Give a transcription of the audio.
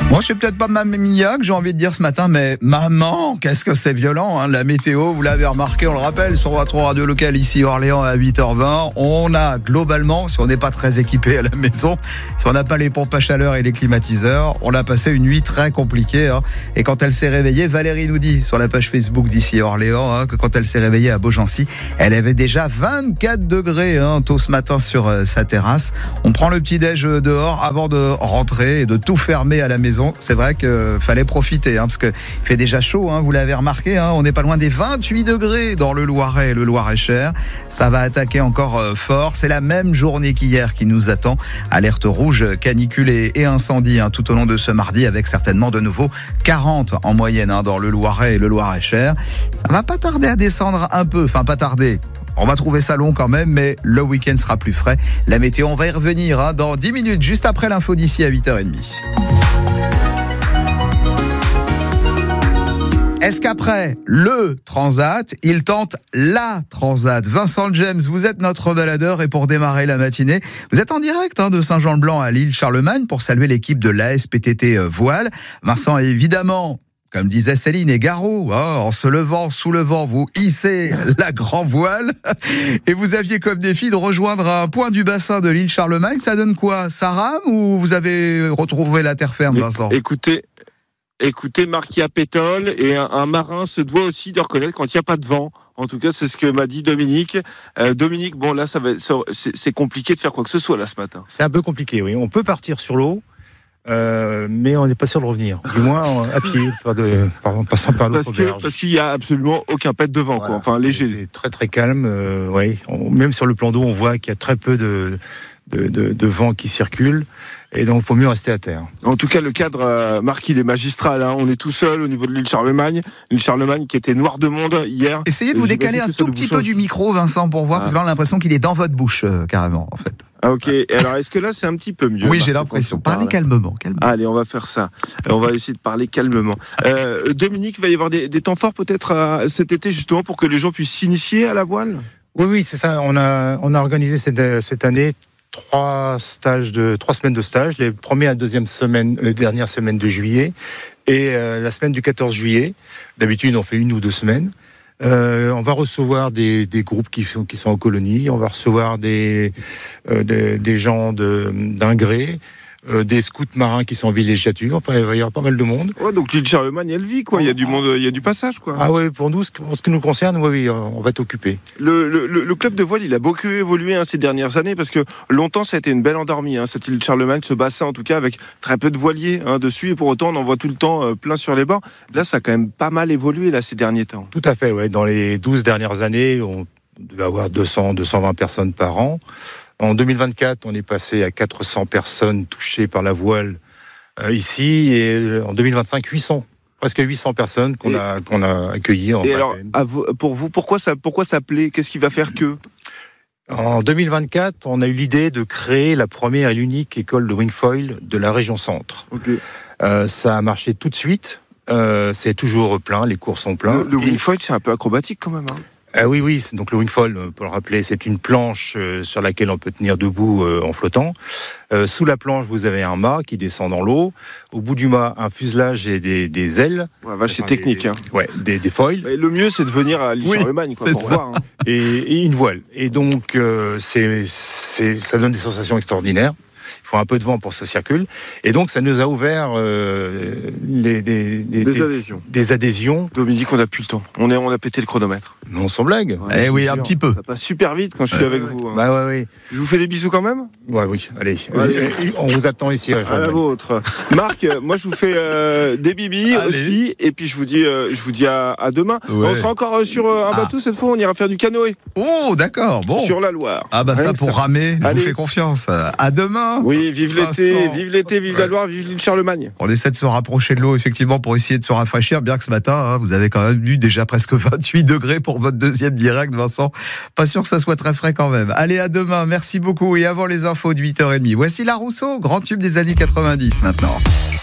Moi, c'est peut-être pas Mamia que j'ai envie de dire ce matin, mais maman, qu'est-ce que c'est violent, hein. La météo, vous l'avez remarqué, on le rappelle, sur votre radio locale ici Orléans à 8h20, on a globalement, si on n'est pas très équipé à la maison, si on n'a pas les pompes à chaleur et les climatiseurs, on a passé une nuit très compliquée, hein. Et quand elle s'est réveillée, Valérie nous dit sur la page Facebook d'ici Orléans, hein, que quand elle s'est réveillée à Beaugency, elle avait déjà 24 degrés, hein, tôt ce matin sur sa terrasse. On prend le petit-déj dehors avant de rentrer et de tout fermer à la maison. C'est vrai qu'il fallait profiter, hein, parce qu'il fait déjà chaud, hein, vous l'avez remarqué, hein, on n'est pas loin des 28 degrés dans le Loiret et le Loir-et-Cher. Ça va attaquer encore fort. C'est la même journée qu'hier qui nous attend. Alerte rouge, canicule et incendie, hein, tout au long de ce mardi, avec certainement de nouveau 40 en moyenne, hein, dans le Loiret et le Loir-et-Cher. Ça va pas tarder à descendre un peu, enfin pas tarder. On va trouver ça long quand même, mais le week-end sera plus frais. La météo, on va y revenir, hein, dans 10 minutes, juste après l'info d'ici à 8h30. Est-ce qu'après le Transat, il tente la Transat? Vincent James, vous êtes notre baladeur et pour démarrer la matinée, vous êtes en direct, hein, de Saint-Jean-le-Blanc à l'île Charlemagne pour saluer l'équipe de l'ASPTT Voile. Vincent, évidemment, comme disait Céline et Garot, en se levant, soulevant, vous hissez la grand voile et vous aviez comme défi de rejoindre un point du bassin de l'île Charlemagne. Ça donne quoi? Ça rame ou vous avez retrouvé la terre ferme, Vincent? Écoutez, Marc, il y a pétole et un marin se doit aussi de reconnaître quand il n'y a pas de vent. En tout cas, c'est ce que m'a dit Dominique. Dominique, bon là, c'est compliqué de faire quoi que ce soit là ce matin. C'est un peu compliqué, oui. On peut partir sur l'eau, mais on n'est pas sûr de revenir. Du moins à pied, en passant par l'autre berge. Parce qu'il n'y a absolument aucun pet de vent, voilà. Enfin léger. C'est très très calme. Oui. Même sur le plan d'eau, on voit qu'il y a très peu de vent qui circule. Et donc, il faut mieux rester à terre. En tout cas, le cadre, Marc, il est magistral. Hein. On est tout seul au niveau de l'île Charlemagne. L'île Charlemagne qui était noire de monde hier. Essayez de vous décaler un tout petit peu du micro, Vincent, pour voir, parce que là, on a l'impression qu'il est dans votre bouche, carrément, en fait. Ah, ok. Et alors, est-ce que là, c'est un petit peu mieux? Oui, Marc, j'ai l'impression. Parlez calmement. Allez, on va faire ça. On va essayer de parler calmement. Dominique, il va y avoir des temps forts peut-être cet été, justement, pour que les gens puissent s'initier à la voile? Oui, c'est ça. On a organisé cette année 3 semaines de stage, les premières et deuxième semaines, les dernières semaines de juillet et la semaine du 14 juillet. D'habitude, on fait 1 ou 2 semaines. On va recevoir des groupes qui sont en colonie. On va recevoir des gens d'un gré, des scouts marins qui sont en villégiature. Enfin, il va y avoir pas mal de monde. Ouais, donc l'île Charlemagne, elle vit, quoi. Il y a du monde, il y a du passage, quoi. Ah oui, pour nous, ce qui nous concerne, oui, on va t'occuper. Le club de voile, il a beaucoup évolué, hein, ces dernières années, parce que longtemps, ça a été une belle endormie, hein, cette île de Charlemagne, ce bassin, en tout cas, avec très peu de voiliers, hein, dessus, et pour autant, on en voit tout le temps plein sur les bords. Là, ça a quand même pas mal évolué, là, ces derniers temps. Tout à fait, ouais. Dans les 12 dernières années, on devait avoir 220 personnes par an. En 2024, on est passé à 400 personnes touchées par la voile ici, et en 2025, 800. Presque 800 personnes qu'on a accueillies. Et alors, pour vous, pourquoi ça plaît? Qu'est-ce qui va faire que? En 2024, on a eu l'idée de créer la première et l'unique école de wingfoil de la région centre. Okay. Ça a marché tout de suite. C'est toujours plein, les cours sont pleins. Le wingfoil, c'est un peu acrobatique quand même, hein. Oui, donc le wingfoil, pour le rappeler, c'est une planche sur laquelle on peut tenir debout en flottant. Sous la planche, vous avez un mât qui descend dans l'eau. Au bout du mât, un fuselage et des ailes. Ouais, c'est technique. Des foils. Et le mieux, c'est de venir à l'île Charlemagne, quoi, pour voir. Hein. Et une voile. Et donc, ça donne des sensations extraordinaires. Il faut un peu de vent pour que ça circule. Et donc, ça nous a ouvert des adhésions. Dominique, on n'a plus le temps. On a pété le chronomètre. Non, sans blague. Ouais, oui, un petit peu. Ça passe super vite quand je suis avec vous. Hein. Bah ouais. Je vous fais des bisous quand même? Ouais, oui. Allez. On vous attend ici. À la vôtre. Marc, moi, je vous fais des bibis aussi. Et puis, je vous dis à demain. Ouais. On sera encore sur un bateau cette fois. On ira faire du canoë. Oh, d'accord. Bon. Sur la Loire. Ah, bah ça, pour ramer, je vous fais confiance. À demain. Oui, vive l'été, vive la Loire, vive l'île Charlemagne. On essaie de se rapprocher de l'eau, effectivement, pour essayer de se rafraîchir, bien que ce matin, vous avez quand même eu déjà presque 28 degrés pour votre deuxième direct, Vincent. Pas sûr que ça soit très frais quand même. Allez, à demain, merci beaucoup. Et avant les infos de 8h30, voici La Rousseau, grand tube des années 90 maintenant.